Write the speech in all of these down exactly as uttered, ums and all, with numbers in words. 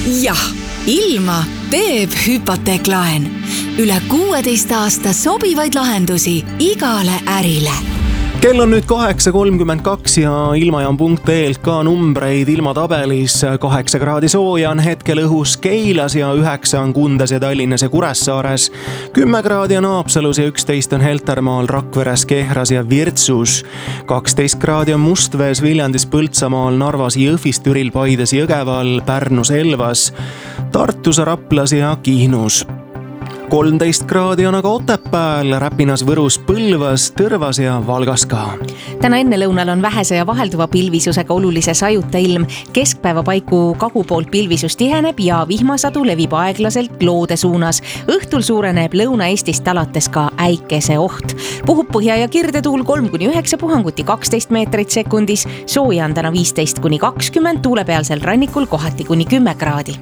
Jah, ilma teeb hüpoteeklaen. Üle kuueteist aasta sobivaid lahendusi igale ärile. Kell on nüüd kaheksa kolmkümmend kaks ja ilmajaam punkt ee-lt ka numbreid ilmatabelis. Kaheksa kraadi sooja on hetkel õhus Keilas ja üheksa on Kundas ja Tallinnas ja Kuressaares. Kümme kraadi on Haapsalus ja üksteist on Heltermaal, Rakveres, Kehras ja Virtsus. kaksteist kraadi on Mustvees, Viljandis, Põltsamaal, Narvas, Jõhvis, Türil, Paides, Jõgeval, Pärnus, Elvas, Tartus, Raplas ja Kihnus. kolmteist kraadi on aga Otepääl, Räpinas, Võrus, Põlvas, Tõrvas ja Valgas ka. Täna enne lõunal on vähese ja vahelduva pilvisusega olulise sajuta ilm. Keskpäeva paiku kagu poolt pilvisus tiheneb ja vihmasadu levib aeglaselt loode suunas. Õhtul suureneb Lõuna-Eestist alates ka äikese oht. Puhub põhja ja kirdetuul kolm kuni üheksa, puhanguti kaksteist meetrit sekundis. Sooja on täna viisteist kuni kakskümmend, tuulepealsel rannikul kohati kuni kümme kraadi.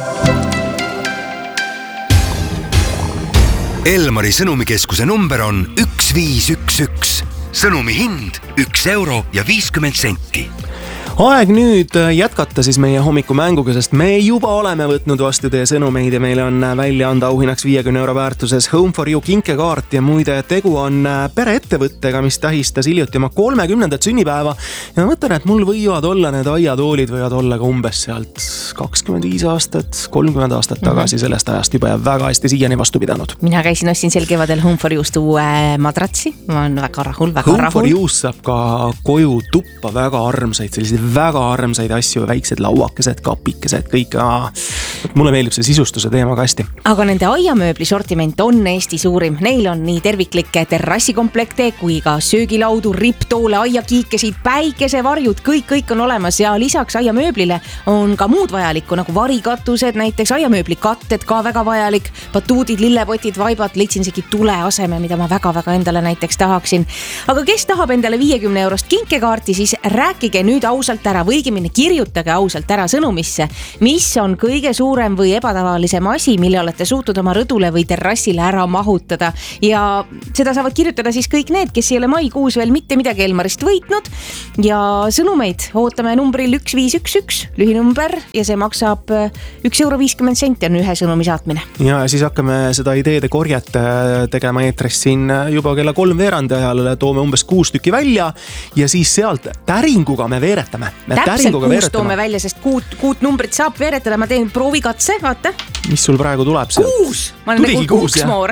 Elmari sõnumikeskuse number on üks viis üks üks. Sõnumi hind üks euro ja viiskümmend senti. Aeg nüüd jätkata siis meie hommikumänguga, sest me juba oleme võtnud vastu teie sõnumeid ja meile on välja anda auhinnaks viiekümne euro väärtuses Home for You kinkekaart ja muide tegu on pereettevõttega, mis tähistas hiljuti oma kolmekümnendat sünnipäeva ja ma mõtlen, et mul võivad olla need aiatoolid võivad olla ka umbes sealt kakskümmend viis aastat, kolmkümmend aastat tagasi sellest ajast juba ja väga hästi siiani vastu pidanud. Mina käisin ostsin sel kevadel Home for You'st uue madratsi, ma olen väga rahul, väga Home rahul. for You'st saab ka koju tuppa väga armsaid selliseid väga armsaid asju, väiksed lauakesed, kapikesed, kõik. Mulle meeldib see sisustuse teema ka hästi. Aga nende aiamööbli sortiment on Eesti suurim. Neil on nii terviklikke terrassikomplekte kui ka söögilaudu, ripptoole, aiakiikesid, päikesevarjud, kõik, kõik on olemas ja lisaks aiamööblile on ka muud vajalikku nagu varikatused, näiteks aiamööbli katted ka väga vajalik, batuudid, lillepotid, vaibad, leidsin isegi tule aseme, mida ma väga-väga endale näiteks tahaksin. Aga kes tahab endale viiekümne eurost kinkekaarti, siis rääkige nüüd ausalt ära või õigemini kirjutage ausalt ära sõnumisse, mis on kõige suurem või ebatavalisem asi, mille olete suutnud oma rõdule või terrassile ära mahutada. Ja seda saavad kirjutada siis kõik need, kes ei ole maikuus veel mitte midagi Elmarist võitnud. Ja sõnumeid ootame numbril üks viis üks üks, lühinumber ja see maksab üks euro viiskümmend senti on ühe sõnumi saatmine. Ja siis hakkame seda ideede korjet tegema eetris siin juba kella kolm veerandi ajal, toome umbes kuus tükki välja ja siis sealt täringuga me veeretame. Me täpselt kuus toome välja, sest kuut, kuut numbrit saab veeretada, ma teen proovikatse, vaata. Mis sul praegu tuleb sealt? Kuus! Ma olen nagu kuksmoor.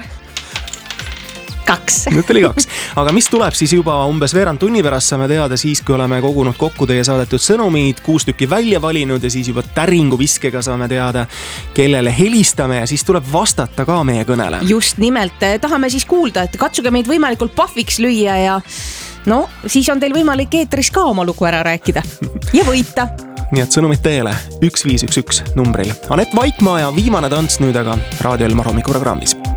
Kaks. Nüüd oli kaks. Aga mis tuleb siis juba umbes veerand tunni pärast saame teada siis, kui oleme kogunud kokku teie saadetud sõnumid, kuus tükki välja valinud ja siis juba täringu viskega saame teada, kellele helistame ja siis tuleb vastata ka meie kõnele. Just nimelt, tahame siis kuulda, et katsuge meid võimalikult pahviks lüüa ja no, siis on teil võimalik eetris ka oma lugu ära rääkida ja võita. Nii et sõnumid teele üks viis üks üks numbril. Anett Vaikmaa ja viimane tants nüüd aga Raadio Elmar hommikuprogrammis.